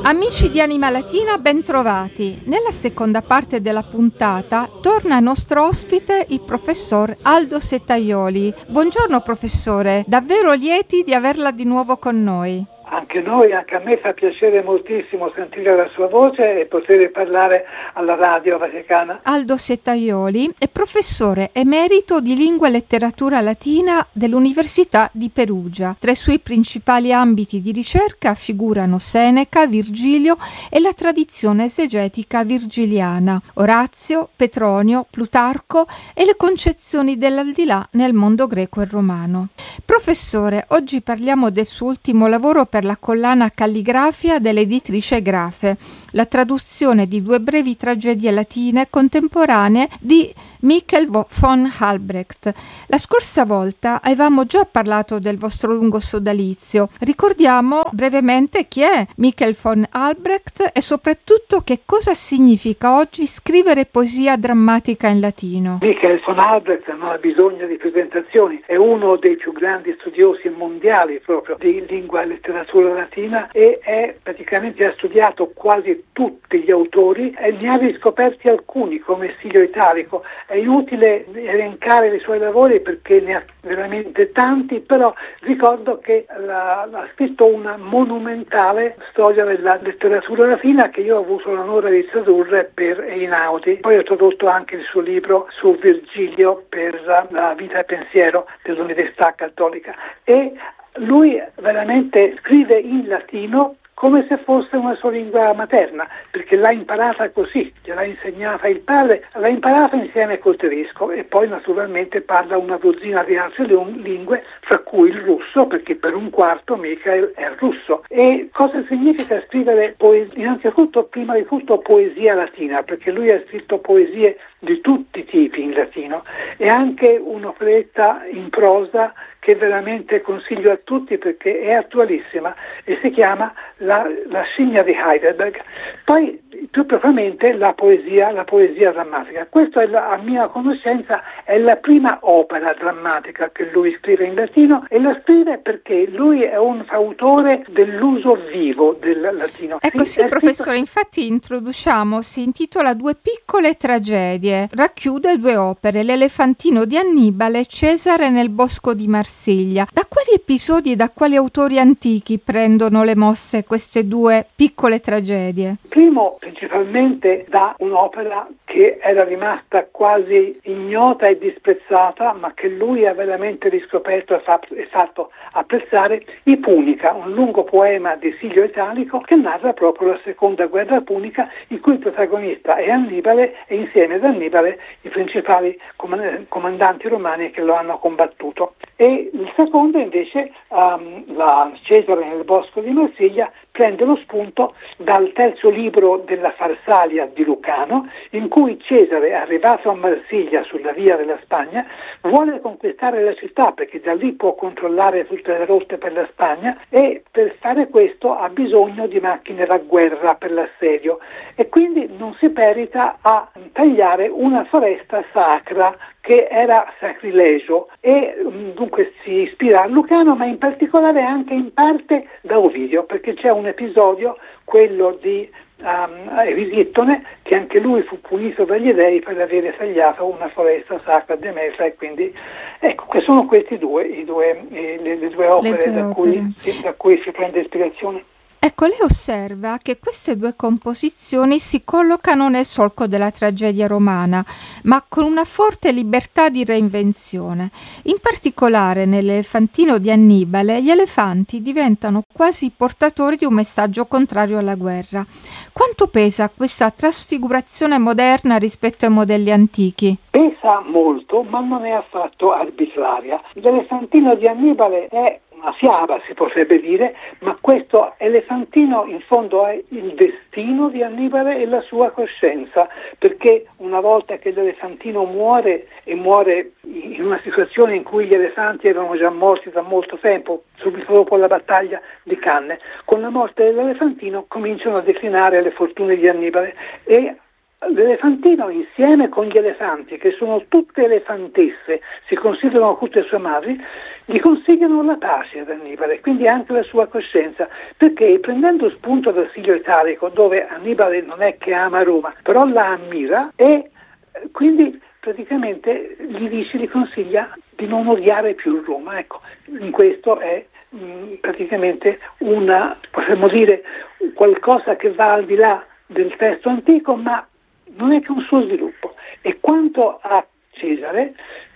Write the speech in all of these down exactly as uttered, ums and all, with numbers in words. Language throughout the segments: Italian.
Amici di Anima Latina, bentrovati. Nella seconda parte della puntata torna nostro ospite il professor Aldo Settaioli. Buongiorno professore, davvero lieti di averla di nuovo con noi. Anche noi, anche a me fa piacere moltissimo sentire la sua voce e poter parlare alla Radio Vaticana. Aldo Settaioli è professore emerito di lingua e letteratura latina dell'Università di Perugia. Tra i suoi principali ambiti di ricerca figurano Seneca, Virgilio e la tradizione esegetica virgiliana, Orazio, Petronio, Plutarco e le concezioni dell'aldilà nel mondo greco e romano. Professore, oggi parliamo del suo ultimo lavoro per la collana Calligrafia dell'editrice Grafe, la traduzione di due brevi tragedie latine contemporanee di Michael von Albrecht. La scorsa volta avevamo già parlato del vostro lungo sodalizio. Ricordiamo brevemente chi è Michael von Albrecht e soprattutto che cosa significa oggi scrivere poesia drammatica in latino. Michael von Albrecht non ha bisogno di presentazioni, è uno dei più grandi studiosi mondiali proprio di lingua e letteratura latina e è praticamente ha studiato quasi tutti gli autori e ne ha riscoperti alcuni come Silio Italico. È inutile elencare i suoi lavori perché ne ha veramente tanti, però ricordo che la, ha scritto una monumentale storia della letteratura latina che io ho avuto l'onore di tradurre per Einaudi. Poi ho tradotto anche il suo libro su Virgilio per la vita e pensiero dell'Università Cattolica e lui veramente scrive in latino come se fosse una sua lingua materna, perché l'ha imparata così, gliel'ha insegnata il padre, l'ha imparata insieme col tedesco e poi naturalmente parla una dozzina di altre lingue, fra cui il russo, perché per un quarto Michael è russo. E cosa significa scrivere poesia? Innanzitutto, prima di tutto, poesia latina, perché lui ha scritto poesie di tutti i tipi in latino e anche un'operetta in prosa che veramente consiglio a tutti perché è attualissima e si chiama La, la scimmia di Heidelberg. Poi più propriamente la poesia, la poesia drammatica. Questa è la, a mia conoscenza è la prima opera drammatica che lui scrive in latino e la scrive perché lui è un fautore dell'uso vivo del latino. Ecco sì, sì professore, scritto... infatti introduciamo, si intitola Due piccole tragedie, racchiude due opere, L'Elefantino di Annibale e Cesare nel bosco di Marsiglia. Da quali episodi e da quali autori antichi prendono le mosse queste due piccole tragedie? Primo, principalmente da un'opera che era rimasta quasi ignota e disprezzata, ma che lui ha veramente riscoperto e fatto apprezzare, I Punica, un lungo poema di Silio Italico che narra proprio la seconda guerra punica, in cui il protagonista è Annibale e insieme ad Annibale i principali comandanti romani che lo hanno combattuto. E il secondo invece, um, la Cesare nel bosco di Marsiglia, prende lo spunto dal terzo libro della Farsalia di Lucano, in cui Cesare, arrivato a Marsiglia sulla via della Spagna, vuole conquistare la città perché da lì può controllare tutte le rotte per la Spagna e per fare questo ha bisogno di macchine da guerra per l'assedio e quindi non si perita a tagliare una foresta sacra che era sacrilegio e dunque si ispira a Lucano, ma in particolare anche in parte da Ovidio, perché c'è un episodio, quello di um, Erisitone, che anche lui fu punito dagli dei per avere tagliato una foresta sacra di Demetra e quindi ecco, sono questi due, i due le, le due opere, le due da, opere. Cui, sì, da cui si prende ispirazione. Ecco, lei osserva che queste due composizioni si collocano nel solco della tragedia romana, ma con una forte libertà di reinvenzione. In particolare nell'Elefantino di Annibale gli elefanti diventano quasi portatori di un messaggio contrario alla guerra. Quanto pesa questa trasfigurazione moderna rispetto ai modelli antichi? Pesa molto, ma non è affatto arbitraria. L'Elefantino di Annibale è una fiaba, si potrebbe dire, ma questo elefantino in fondo è il destino di Annibale e la sua coscienza, perché una volta che l'elefantino muore e muore in una situazione in cui gli elefanti erano già morti da molto tempo, subito dopo la battaglia di Canne, con la morte dell'elefantino cominciano a declinare le fortune di Annibale e l'elefantino insieme con gli elefanti, che sono tutte elefantesse, si considerano tutte sue madri, gli consigliano la pace ad Annibale, quindi anche la sua coscienza, perché prendendo spunto dal Siglio Italico, dove Annibale non è che ama Roma, però la ammira, e quindi praticamente gli dice, gli consiglia di non odiare più Roma. Ecco, in questo è mh, praticamente una, potremmo dire, qualcosa che va al di là del testo antico, ma non è che un suo sviluppo. E quanto a Cesare,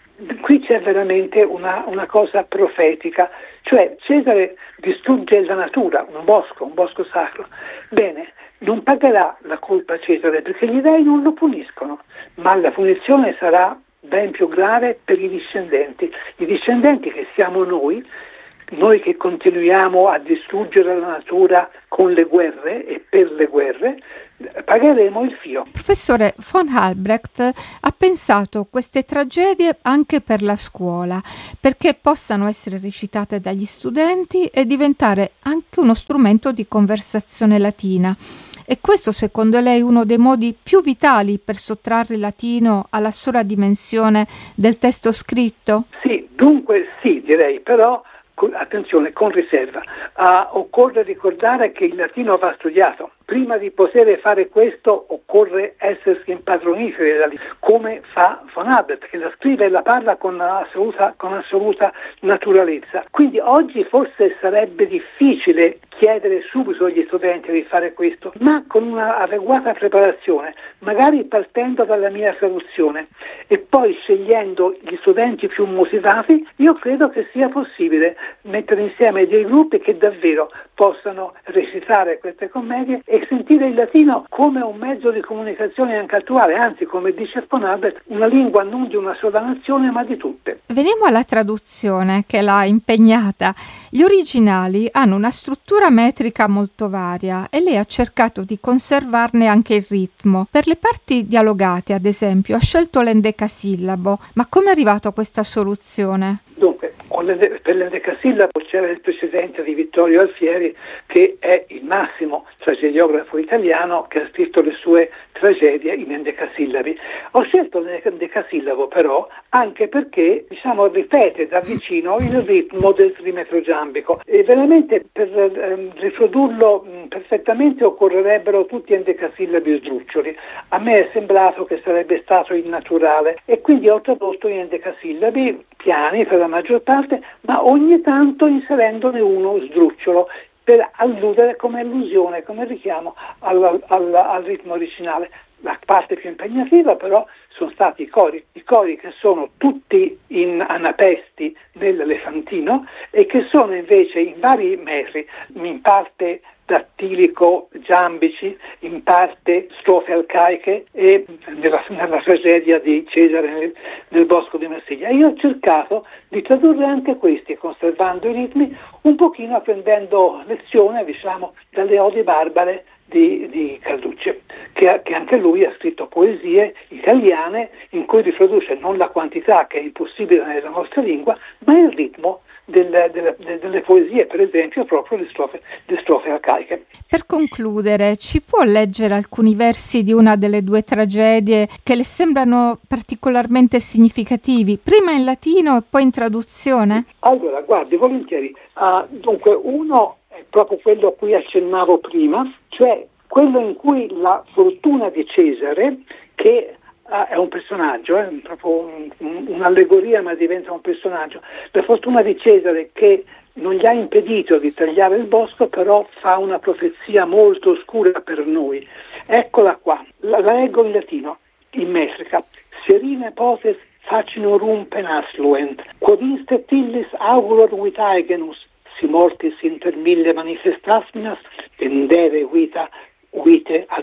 qui c'è veramente una, una cosa profetica, cioè Cesare distrugge la natura, un bosco, un bosco sacro. Bene, non pagherà la colpa a Cesare perché gli dei non lo puniscono, ma la punizione sarà ben più grave per i discendenti. I discendenti che siamo noi, noi che continuiamo a distruggere la natura con le guerre e per le guerre, pagheremo il fio. Professore von Albrecht ha pensato queste tragedie anche per la scuola, perché possano essere recitate dagli studenti e diventare anche uno strumento di conversazione latina. E questo secondo lei è uno dei modi più vitali per sottrarre il latino alla sola dimensione del testo scritto? Sì, dunque sì, direi, però attenzione, con riserva. Uh, occorre ricordare che il latino va studiato. Prima di poter fare questo occorre essersi impadroniti della lingua, come fa von Albrecht, che la scrive e la parla con assoluta, con assoluta naturalezza. Quindi oggi forse sarebbe difficile chiedere subito agli studenti di fare questo, ma con una adeguata preparazione, magari partendo dalla mia traduzione e poi scegliendo gli studenti più motivati, io credo che sia possibile mettere insieme dei gruppi che davvero possano recitare queste commedie e sentire il latino come un mezzo di comunicazione anche attuale, anzi, come dice von Albrecht, una lingua non di una sola nazione ma di tutte. Veniamo alla traduzione che l'ha impegnata. Gli originali hanno una struttura metrica molto varia e lei ha cercato di conservarne anche il ritmo. Per le parti dialogate, ad esempio, ha scelto l'endecasillabo, ma come è arrivato a questa soluzione? Dunque, per l'endecasillabo c'era il precedente di Vittorio Alfieri, che è il massimo tragediografo italiano che ha scritto le sue tragedie in endecasillabi. Ho scelto l'endecasillabo però anche perché, diciamo, ripete da vicino il ritmo del trimetro giambico e veramente per eh, riprodurlo mh, perfettamente occorrerebbero tutti endecasillabi sdruccioli. A me è sembrato che sarebbe stato innaturale e quindi ho tradotto in endecasillabi piani per la maggior parte, ma ogni tanto inserendone uno sdrucciolo per alludere come allusione, come richiamo al, al, al ritmo originale. La parte più impegnativa però sono stati i cori, i cori che sono tutti in anapesti nell'elefantino e che sono invece in vari metri, in parte dattilico giambici, in parte strofe arcaiche e nella, nella tragedia di Cesare nel, nel bosco di Marsiglia. Io ho cercato di tradurre anche questi, conservando i ritmi, un pochino prendendo lezione, diciamo, dalle odi barbare di, di Carducci, che, che anche lui ha scritto poesie italiane in cui riproduce non la quantità, che è impossibile nella nostra lingua, ma il ritmo Delle, delle, delle poesie, per esempio, proprio le strofe, le strofe arcaiche. Per concludere, ci può leggere alcuni versi di una delle due tragedie che le sembrano particolarmente significativi, prima in latino e poi in traduzione? Allora, guardi, volentieri. Uh, dunque, uno è proprio quello a cui accennavo prima, cioè quello in cui la fortuna di Cesare, che Ah, è un personaggio, è eh, proprio un, un, un'allegoria, ma diventa un personaggio. La fortuna di Cesare che non gli ha impedito di tagliare il bosco, però fa una profezia molto oscura per noi. Eccola qua, la, la leggo in latino, in metrica. Serine potes facinorum penasluent, quod inste tillis auguror vitaegenus, si mortis inter mille manifestasminas, vendere vita vite ad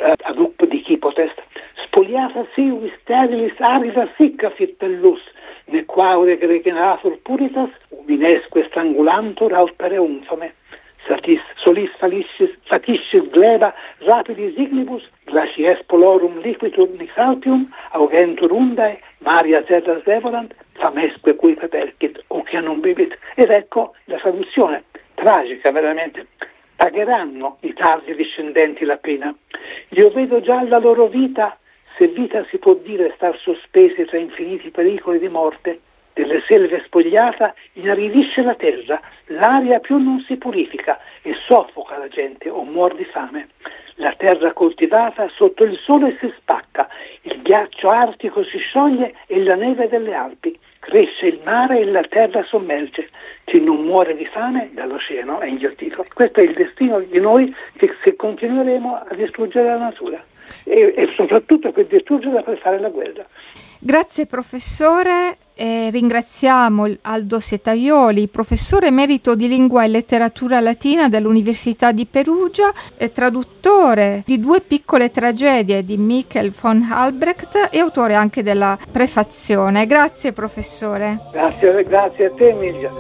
up dicipotest. Spoliata sivis sterilis arida sicca fitellus, ne quaure gregenatur puritas, uminesque strangulantur aut pereunfame. Satis solis falicis, fatiscis gleba rapidis ignibus, glacies polorum liquitur nix alpium, augentur undae, maria terras devolant, famesque cuique percit, oceanum bibit. Ed ecco la traduzione, tragica veramente. Pagheranno i tardi discendenti la pena. Io vedo già la loro vita, se vita si può dire, star sospesi tra infiniti pericoli di morte. Delle selve spogliata inaridisce la terra, l'aria più non si purifica e soffoca la gente o muor di fame. La terra coltivata sotto il sole si spacca, il ghiaccio artico si scioglie e la neve delle Alpi. Cresce il mare e la terra sommerge. Chi non muore di fame dall'oceano è inghiottito. Questo è il destino di noi che se continueremo a distruggere la natura e, e soprattutto per distruggerla per fare la guerra. Grazie professore, e ringraziamo Aldo Setaioli, professore emerito di lingua e letteratura latina dell'Università di Perugia e traduttore di Due piccole tragedie di Michael von Albrecht e autore anche della prefazione. Grazie professore. Grazie, grazie a te Emilia.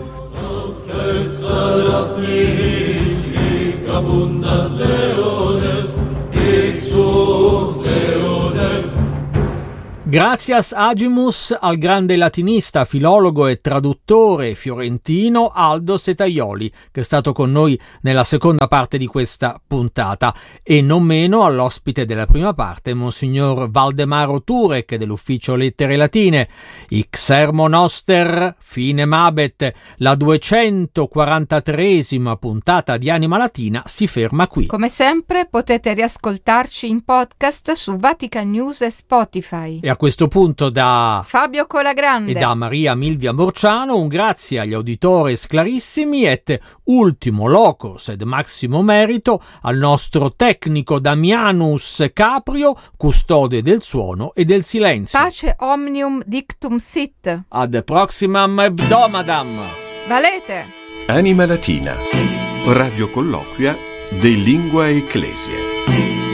Gracias agimus al grande latinista, filologo e traduttore fiorentino Aldo Setaioli, che è stato con noi nella seconda parte di questa puntata, e non meno all'ospite della prima parte, Monsignor Valdemaro Turek dell'Ufficio Lettere Latine. Ixermo Noster, fine Mabet, la duecentoquarantatreesima puntata di Anima Latina si ferma qui. Come sempre potete riascoltarci in podcast su Vatican News e Spotify. E a questo punto da Fabio Colagrande e da Maria Milvia Morciano un grazie agli auditores clarissimi et ultimo locus ed maximo merito al nostro tecnico Damianus Caprio, custode del suono e del silenzio. Pace omnium dictum sit. Ad proximam hebdomadam. Valete. Anima Latina, radio colloquia de Lingua Ecclesia.